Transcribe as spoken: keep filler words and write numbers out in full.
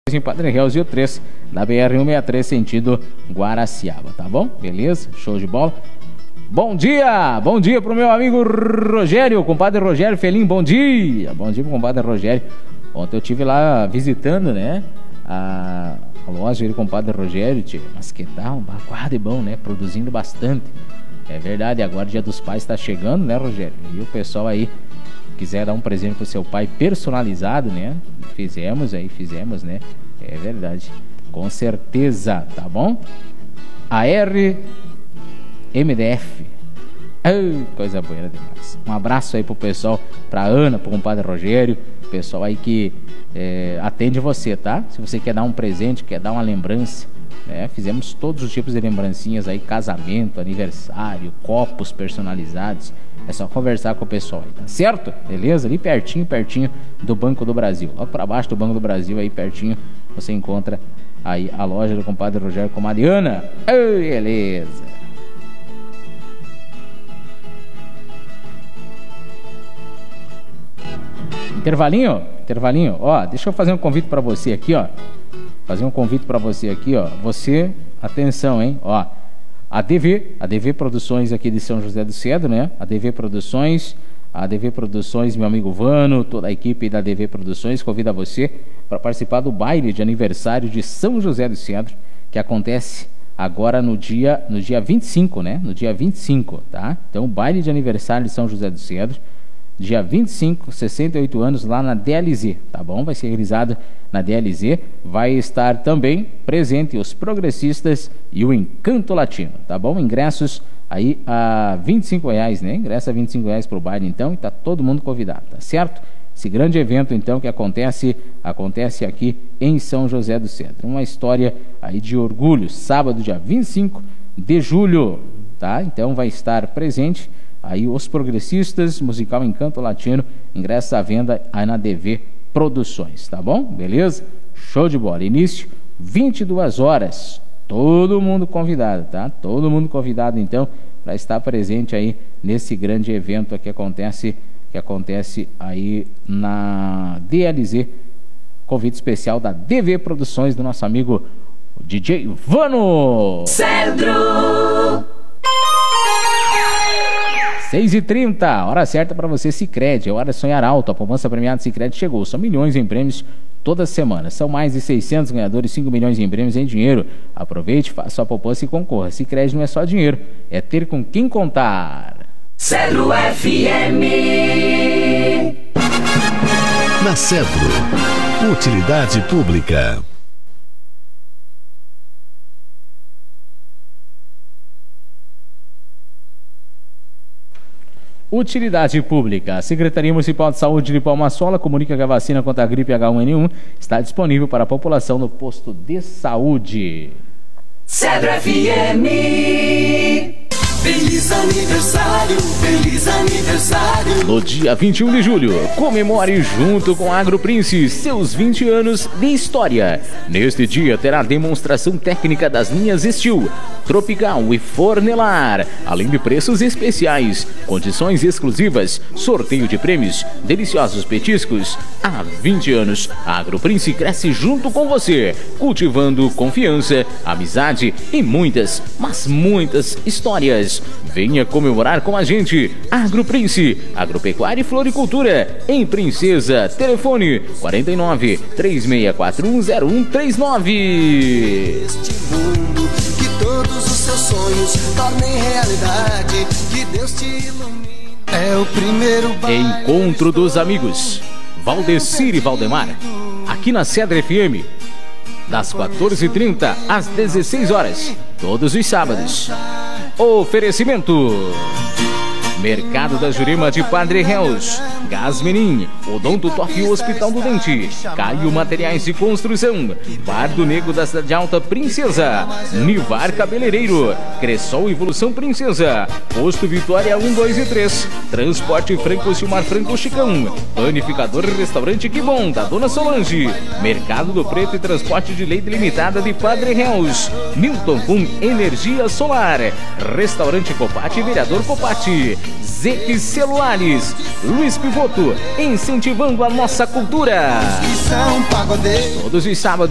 em Padre Reus e o três da B R cento e sessenta e três sentido Guaraciaba, tá bom? Beleza? Show de bola. Bom dia! Bom dia pro meu amigo Rogério, compadre Rogério Felim, bom dia! Bom dia pro compadre Rogério. Ontem eu estive lá visitando, né, a, a loja do compadre Rogério, tio, mas que tal, um baguado e bom, né, produzindo bastante. É verdade, agora o Dia dos Pais tá chegando, né, Rogério? E o pessoal aí quiser dar um presente pro seu pai personalizado, né? Fizemos aí, fizemos, né? É verdade. Com certeza, tá bom? A R M D F. Ai, coisa boa demais. Um abraço aí pro pessoal, pra Ana, pro compadre Rogério, pessoal aí que é, atende você, tá? Se você quer dar um presente, quer dar uma lembrança, né? Fizemos todos os tipos de lembrancinhas aí, casamento, aniversário, copos personalizados. É só conversar com o pessoal aí, tá certo? Beleza? Ali pertinho, pertinho do Banco do Brasil. Logo pra baixo do Banco do Brasil, aí pertinho, você encontra aí a loja do compadre Rogério com a Mariana. Ai, beleza. Intervalinho? Intervalinho? Ó, deixa eu fazer um convite pra você aqui, ó. Fazer um convite pra você aqui, ó. Você, atenção, hein? Ó. A D V, a D V Produções aqui de São José do Cedro, né? A D V Produções, a D V Produções, meu amigo Vano, toda a equipe da D V Produções convida você para participar do baile de aniversário de São José do Cedro, que acontece agora no dia, no dia vinte e cinco, né? No dia vinte e cinco, tá? Então, baile de aniversário de São José do Cedro, dia vinte e cinco, sessenta e oito anos, lá na D L Z, tá bom? Vai ser realizado na D L Z, vai estar também presente os progressistas e o Encanto Latino, tá bom? Ingressos aí a vinte e cinco reais, né? Ingresso a vinte e cinco reais pro baile, então, e tá todo mundo convidado, tá certo? Esse grande evento, então, que acontece, acontece aqui em São José do Cedro. Uma história aí de orgulho, sábado, dia vinte e cinco de julho, tá? Então, vai estar presente aí os progressistas, musical Encanto Latino, ingresso à venda aí na D V Produções, tá bom? Beleza? Show de bola. Início, vinte e duas horas. Todo mundo convidado, tá? Todo mundo convidado, então, para estar presente aí nesse grande evento que acontece, que acontece aí na D L Z. Convite especial da D V Produções do nosso amigo D J Vano. Cedro! seis e trinta, hora certa para você, Sicredi, é hora de sonhar alto, a poupança premiada Sicredi chegou, são milhões em prêmios toda semana, são mais de seiscentos ganhadores, cinco milhões em prêmios em dinheiro, aproveite, faça a poupança e concorra. Sicredi não é só dinheiro, é ter com quem contar. Cedro F M. Na Cedro, utilidade pública. Utilidade pública. A Secretaria Municipal de Saúde de Palma-Sola comunica que a vacina contra a gripe H um N um está disponível para a população no posto de saúde. Cedro F M. Feliz aniversário, feliz aniversário. No dia vinte e um de julho, comemore junto com a AgroPrince seus vinte anos de história. Neste dia terá demonstração técnica das linhas Steel, Tropical e Fornelar, além de preços especiais, condições exclusivas, sorteio de prêmios, deliciosos petiscos. Há vinte anos, a AgroPrince cresce junto com você, cultivando confiança, amizade e muitas, mas muitas histórias. Venha comemorar com a gente. AgroPrince, agropecuária e floricultura, em Princesa. Telefone quarenta e nove, três seis quatro um, zero um três nove. Este mundo, que todos os seus sonhos tornem realidade, que Deus te ilumine. É o primeiro baile. Encontro dos amigos Valdecir e Valdemar, aqui na Cedro F M, das quatorze e trinta às dezesseis horas, todos os sábados. Oferecimento: Mercado da Jurema de Padre Reus, Gás Menin, Odonto Top Hospital do Dente, Caio Materiais de Construção, Bar do Negro da Cidade Alta Princesa, Nivar Cabeleireiro, Cressol Evolução Princesa, Posto Vitória um, dois e três, Transporte Franco Silmar Franco Chicão, Panificador e Restaurante Que Bom, da Dona Solange, Mercado do Preto e Transporte de Leite Limitada de Padre Reus, Milton com Energia Solar, Restaurante Copati e Vereador Copati, Zex Celulares, Luiz Pivoto, incentivando a nossa cultura. Todos os sábados.